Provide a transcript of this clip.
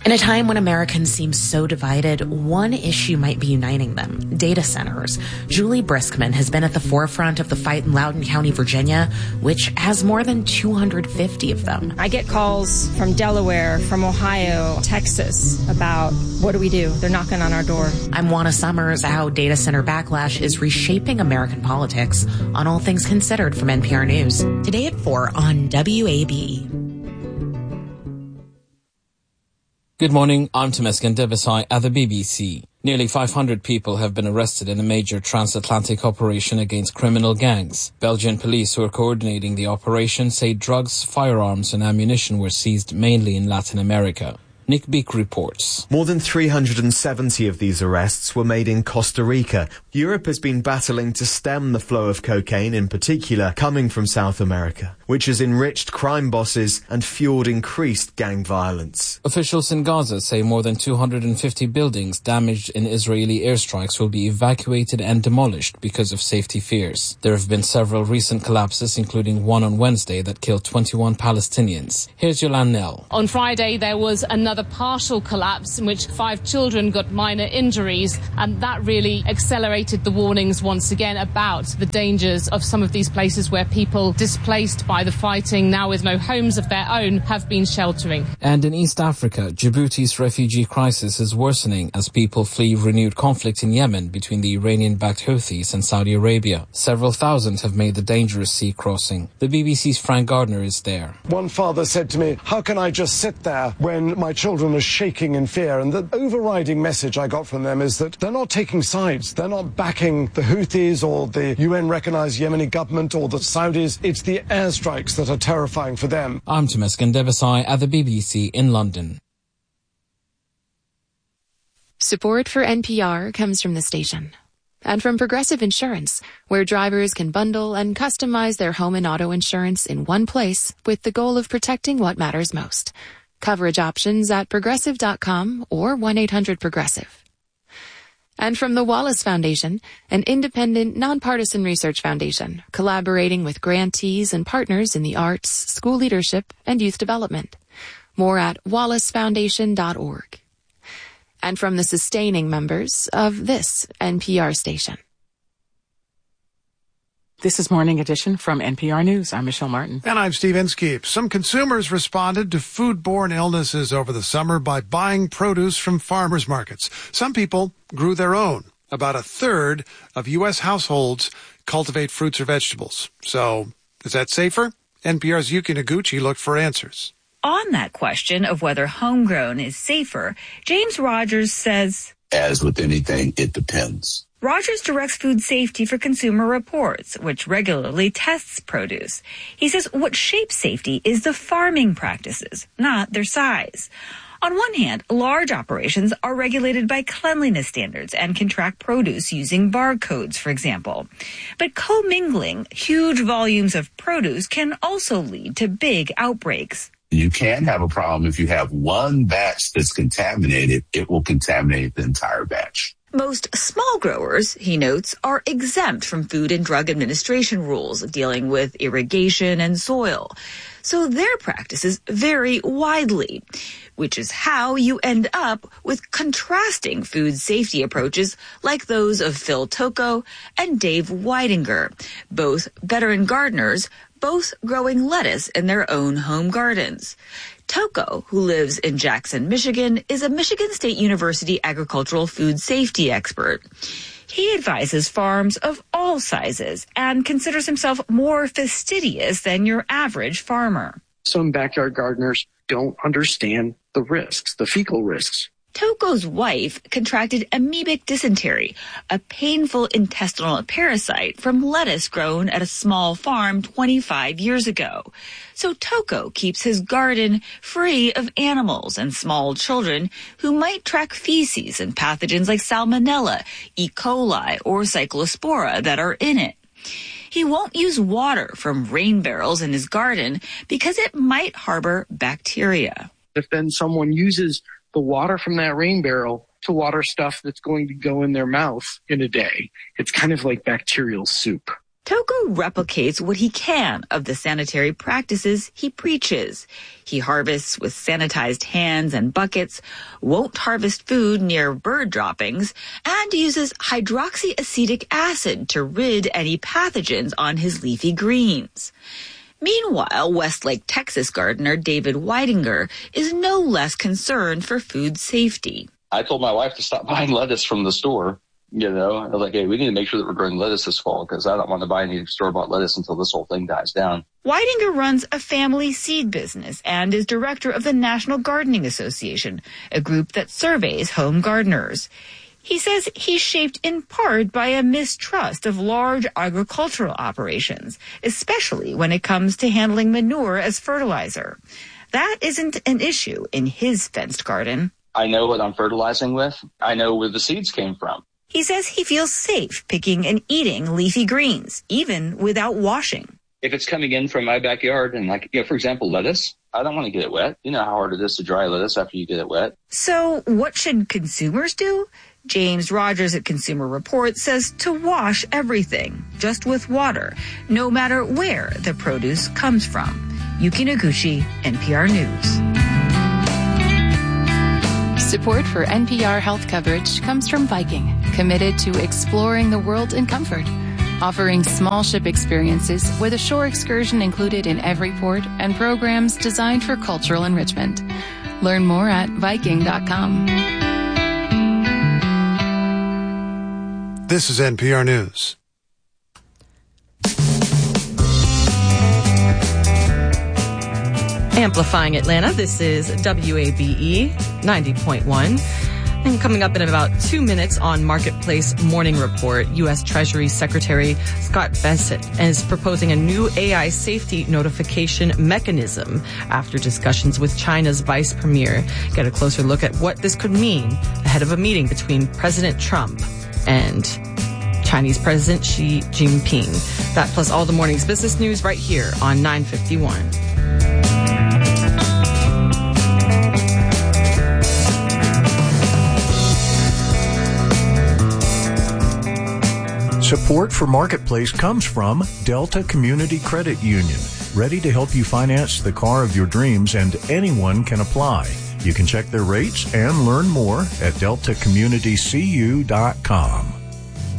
In a time when Americans seem so divided, one issue might be uniting them: data centers. Julie Briskman has been at the forefront of the fight in Loudoun County, Virginia, which has more than 250 of them. I get calls from Delaware, from Ohio, Texas about what do we do? They're knocking on our door. I'm Juana Summers. How data center backlash is reshaping American politics on All Things Considered from NPR News. Today at 4 on WABE. Good morning, I'm Temesgen Devasai at the BBC. Nearly 500 people have been arrested in a major transatlantic operation against criminal gangs. Belgian police who are coordinating the operation say drugs, firearms and ammunition were seized mainly in Latin America. Nick Beek reports. More than 370 of these arrests were made in Costa Rica. Europe has been battling to stem the flow of cocaine, in particular coming from South America, which has enriched crime bosses and fueled increased gang violence. Officials in Gaza say more than 250 buildings damaged in Israeli airstrikes will be evacuated and demolished because of safety fears. There have been several recent collapses, including one on Wednesday that killed 21 Palestinians. Here's Yolande Nell. On Friday, there was another partial collapse in which 5 children got minor injuries, and that really accelerated the warnings once again about the dangers of some of these places where people displaced by the fighting, now with no homes of their own, have been sheltering. And in East Africa, Djibouti's refugee crisis is worsening as people flee renewed conflict in Yemen between the Iranian-backed Houthis and Saudi Arabia. Several thousand have made the dangerous sea crossing. The BBC's Frank Gardner is there. One father said to me, "How can I just sit there when my children are shaking in fear?" And the overriding message I got from them is that they're not taking sides. They're not backing the Houthis or the UN-recognized Yemeni government or the Saudis. It's the airstrikes that are terrifying for them. I'm Temesgen Devasai at the BBC in London. Support for NPR comes from the station and from Progressive Insurance, where drivers can bundle and customize their home and auto insurance in one place with the goal of protecting what matters most. Coverage options at Progressive.com or 1-800-PROGRESSIVE. And from the Wallace Foundation, an independent, nonpartisan research foundation collaborating with grantees and partners in the arts, school leadership, and youth development. More at wallacefoundation.org. And from the sustaining members of this NPR station. This is Morning Edition from NPR News. I'm Michelle Martin. And I'm Steve Inskeep. Some consumers responded to foodborne illnesses over the summer by buying produce from farmers markets. Some people grew their own. About a third of U.S. households cultivate fruits or vegetables. So, is that safer? NPR's Yuki Noguchi looked for answers. On that question of whether homegrown is safer, James Rogers says, as with anything, it depends. Rogers directs food safety for Consumer Reports, which regularly tests produce. He says what shapes safety is the farming practices, not their size. On one hand, large operations are regulated by cleanliness standards and can track produce using barcodes, for example. But commingling huge volumes of produce can also lead to big outbreaks. You can have a problem if you have one batch that's contaminated, it will contaminate the entire batch. Most small growers, he notes, are exempt from Food and Drug Administration rules dealing with irrigation and soil. So their practices vary widely, which is how you end up with contrasting food safety approaches like those of Phil Tocco and Dave Weidinger, both veteran gardeners, both growing lettuce in their own home gardens. Tocco, who lives in Jackson, Michigan, is a Michigan State University agricultural food safety expert. He advises farms of all sizes and considers himself more fastidious than your average farmer. Some backyard gardeners don't understand the risks, the fecal risks. Tocco's wife contracted amoebic dysentery, a painful intestinal parasite from lettuce grown at a small farm 25 years ago. So Tocco keeps his garden free of animals and small children who might track feces and pathogens like Salmonella, E. coli, or Cyclospora that are in it. He won't use water from rain barrels in his garden because it might harbor bacteria. If then someone uses the water from that rain barrel to water stuff that's going to go in their mouth in a day, it's kind of like bacterial soup. Toko replicates what he can of the sanitary practices he preaches. He harvests with sanitized hands and buckets, won't harvest food near bird droppings, and uses hydroxyacetic acid to rid any pathogens on his leafy greens. Meanwhile, Westlake, Texas gardener David Weidinger is no less concerned for food safety. I told my wife to stop buying lettuce from the store. I was like, hey, we need to make sure that we're growing lettuce this fall because I don't want to buy any store-bought lettuce until this whole thing dies down. Weidinger runs a family seed business and is director of the National Gardening Association, a group that surveys home gardeners. He says he's shaped in part by a mistrust of large agricultural operations, especially when it comes to handling manure as fertilizer. That isn't an issue in his fenced garden. I know what I'm fertilizing with. I know where the seeds came from. He says he feels safe picking and eating leafy greens, even without washing. If it's coming in from my backyard and for example, lettuce, I don't want to get it wet. You know how hard it is to dry lettuce after you get it wet. So what should consumers do? James Rogers at Consumer Reports says to wash everything, just with water, no matter where the produce comes from. Yuki Noguchi, NPR News. Support for NPR health coverage comes from Viking, committed to exploring the world in comfort, offering small ship experiences with a shore excursion included in every port and programs designed for cultural enrichment. Learn more at Viking.com. This is NPR News. Amplifying Atlanta, this is WABE 90.1. And coming up in about 2 minutes on Marketplace Morning Report, U.S. Treasury Secretary Scott Bessent is proposing a new AI safety notification mechanism after discussions with China's vice premier. Get a closer look at what this could mean ahead of a meeting between President Trump and Chinese President Xi Jinping. That plus all the morning's business news right here on 951. Support for Marketplace comes from Delta Community Credit Union, ready to help you finance the car of your dreams, and anyone can apply. You can check their rates and learn more at deltacommunitycu.com.